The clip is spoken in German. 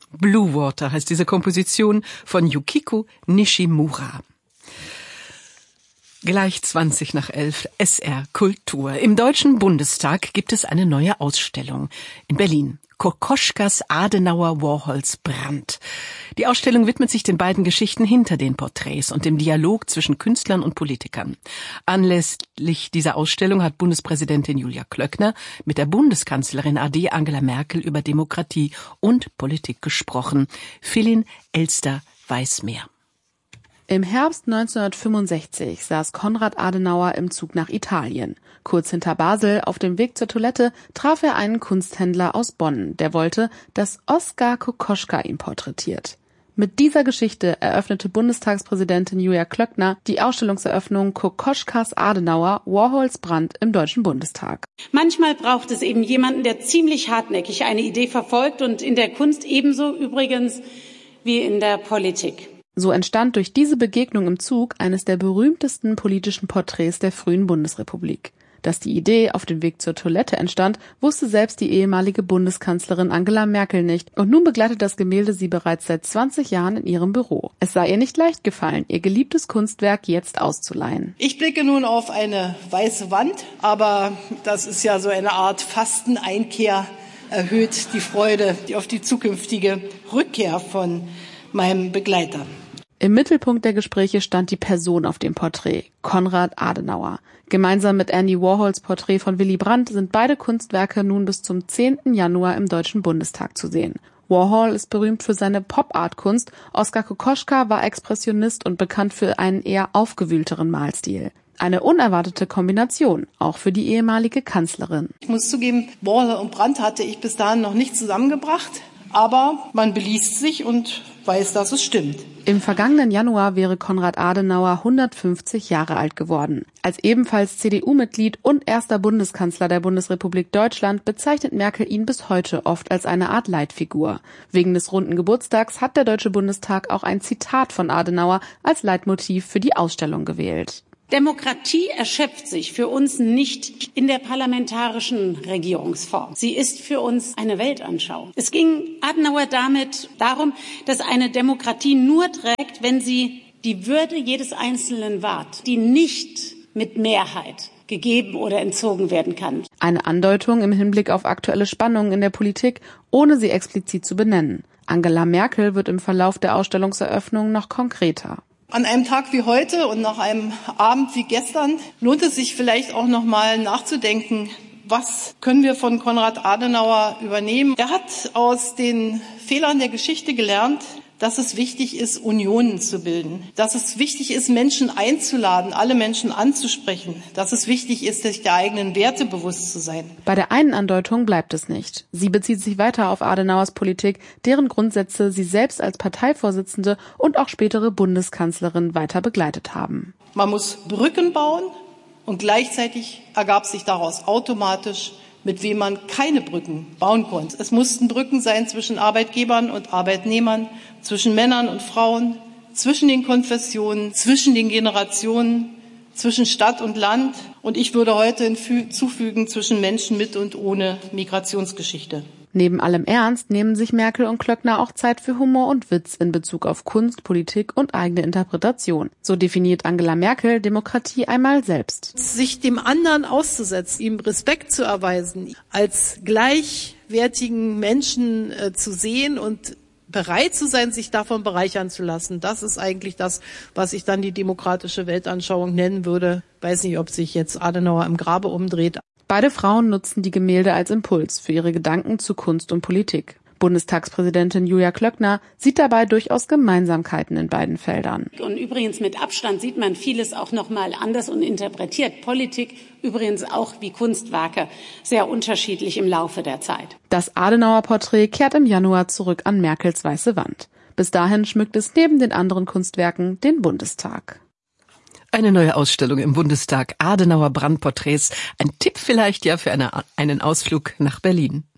Blue Water heißt diese Komposition von Yukiko Nishimura. Gleich 20 nach 11, SR Kultur. Im Deutschen Bundestag gibt es eine neue Ausstellung in Berlin. Kokoschkas, Adenauer, Warhols, Brandt. Die Ausstellung widmet sich den beiden Geschichten hinter den Porträts und dem Dialog zwischen Künstlern und Politikern. Anlässlich dieser Ausstellung hat Bundespräsidentin Julia Klöckner mit der Bundeskanzlerin AD Angela Merkel über Demokratie und Politik gesprochen. Philin Elster weiß mehr. Im Herbst 1965 saß Konrad Adenauer im Zug nach Italien. Kurz hinter Basel, auf dem Weg zur Toilette, traf er einen Kunsthändler aus Bonn, der wollte, dass Oskar Kokoschka ihn porträtiert. Mit dieser Geschichte eröffnete Bundestagspräsidentin Julia Klöckner die Ausstellungseröffnung Kokoschkas Adenauer, Warhols Brandt im Deutschen Bundestag. Manchmal braucht es eben jemanden, der ziemlich hartnäckig eine Idee verfolgt und in der Kunst ebenso übrigens wie in der Politik. So entstand durch diese Begegnung im Zug eines der berühmtesten politischen Porträts der frühen Bundesrepublik. Dass die Idee auf dem Weg zur Toilette entstand, wusste selbst die ehemalige Bundeskanzlerin Angela Merkel nicht. Und nun begleitet das Gemälde sie bereits seit 20 Jahren in ihrem Büro. Es sei ihr nicht leicht gefallen, ihr geliebtes Kunstwerk jetzt auszuleihen. Ich blicke nun auf eine weiße Wand, aber das ist ja so eine Art Fasteneinkehr, erhöht die Freude auf die zukünftige Rückkehr von meinem Begleiter. Im Mittelpunkt der Gespräche stand die Person auf dem Porträt, Konrad Adenauer. Gemeinsam mit Andy Warhols Porträt von Willy Brandt sind beide Kunstwerke nun bis zum 10. Januar im Deutschen Bundestag zu sehen. Warhol ist berühmt für seine Pop-Art-Kunst, Oskar Kokoschka war Expressionist und bekannt für einen eher aufgewühlteren Malstil. Eine unerwartete Kombination, auch für die ehemalige Kanzlerin. Ich muss zugeben, Warhol und Brandt hatte ich bis dahin noch nicht zusammengebracht, aber man beliest sich und weiß, dass es stimmt. Im vergangenen Januar wäre Konrad Adenauer 150 Jahre alt geworden. Als ebenfalls CDU-Mitglied und erster Bundeskanzler der Bundesrepublik Deutschland bezeichnet Merkel ihn bis heute oft als eine Art Leitfigur. Wegen des runden Geburtstags hat der Deutsche Bundestag auch ein Zitat von Adenauer als Leitmotiv für die Ausstellung gewählt. Demokratie erschöpft sich für uns nicht in der parlamentarischen Regierungsform. Sie ist für uns eine Weltanschauung. Es ging Adenauer damit darum, dass eine Demokratie nur trägt, wenn sie die Würde jedes Einzelnen wahrt, die nicht mit Mehrheit gegeben oder entzogen werden kann. Eine Andeutung im Hinblick auf aktuelle Spannungen in der Politik, ohne sie explizit zu benennen. Angela Merkel wird im Verlauf der Ausstellungseröffnung noch konkreter. An einem Tag wie heute und nach einem Abend wie gestern lohnt es sich vielleicht auch noch mal nachzudenken, was können wir von Konrad Adenauer übernehmen? Er hat aus den Fehlern der Geschichte gelernt, dass es wichtig ist, Unionen zu bilden, dass es wichtig ist, Menschen einzuladen, alle Menschen anzusprechen, dass es wichtig ist, sich der eigenen Werte bewusst zu sein. Bei der einen Andeutung bleibt es nicht. Sie bezieht sich weiter auf Adenauers Politik, deren Grundsätze sie selbst als Parteivorsitzende und auch spätere Bundeskanzlerin weiter begleitet haben. Man muss Brücken bauen und gleichzeitig ergab sich daraus automatisch, mit wem man keine Brücken bauen konnte. Es mussten Brücken sein zwischen Arbeitgebern und Arbeitnehmern, zwischen Männern und Frauen, zwischen den Konfessionen, zwischen den Generationen, zwischen Stadt und Land. Und ich würde heute hinzufügen, zwischen Menschen mit und ohne Migrationsgeschichte. Neben allem Ernst nehmen sich Merkel und Klöckner auch Zeit für Humor und Witz in Bezug auf Kunst, Politik und eigene Interpretation. So definiert Angela Merkel Demokratie einmal selbst. Sich dem anderen auszusetzen, ihm Respekt zu erweisen, als gleichwertigen Menschen zu sehen und bereit zu sein, sich davon bereichern zu lassen. Das ist eigentlich das, was ich dann die demokratische Weltanschauung nennen würde. Weiß nicht, ob sich jetzt Adenauer im Grabe umdreht. Beide Frauen nutzen die Gemälde als Impuls für ihre Gedanken zu Kunst und Politik. Bundestagspräsidentin Julia Klöckner sieht dabei durchaus Gemeinsamkeiten in beiden Feldern. Und übrigens mit Abstand sieht man vieles auch noch mal anders und interpretiert. Politik übrigens auch wie Kunstwerke sehr unterschiedlich im Laufe der Zeit. Das Adenauer-Porträt kehrt im Januar zurück an Merkels weiße Wand. Bis dahin schmückt es neben den anderen Kunstwerken den Bundestag. Eine neue Ausstellung im Bundestag, Adenauer Brandporträts. Ein Tipp vielleicht ja für einen Ausflug nach Berlin.